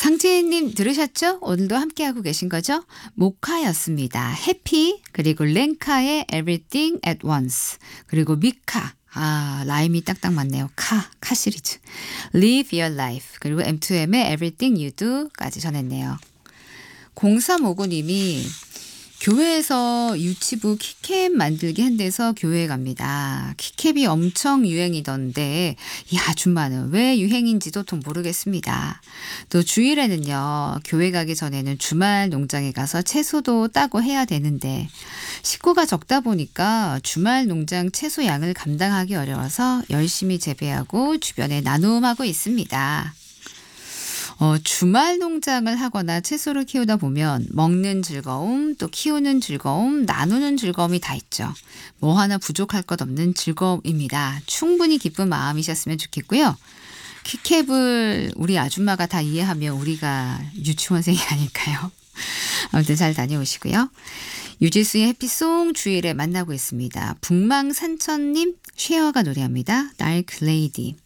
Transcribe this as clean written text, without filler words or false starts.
상진님 들으셨죠? 오늘도 함께하고 계신 거죠? 모카였습니다. 해피 그리고 렌카의 Everything at Once 그리고 미카 라임이 딱딱 맞네요. 카 시리즈 Live Your Life 그리고 M2M의 Everything You Do까지 전했네요. 0359님이 교회에서 유치부 키캡 만들기 한대서 교회에 갑니다. 키캡이 엄청 유행이던데 이 아줌마는 왜 유행인지도 통 모르겠습니다. 또 주일에는요. 교회 가기 전에는 주말 농장에 가서 채소도 따고 해야 되는데 식구가 적다 보니까 주말 농장 채소 양을 감당하기 어려워서 열심히 재배하고 주변에 나눔하고 있습니다. 주말 농장을 하거나 채소를 키우다 보면 먹는 즐거움, 또 키우는 즐거움, 나누는 즐거움이 다 있죠. 뭐 하나 부족할 것 없는 즐거움입니다. 충분히 기쁜 마음이셨으면 좋겠고요. 키캡을 우리 아줌마가 다 이해하면 우리가 유치원생이 아닐까요? 아무튼 잘 다녀오시고요. 유지수의 해피송 주일에 만나고 있습니다. 북망산천님 쉐어가 노래합니다. 달크 레이디.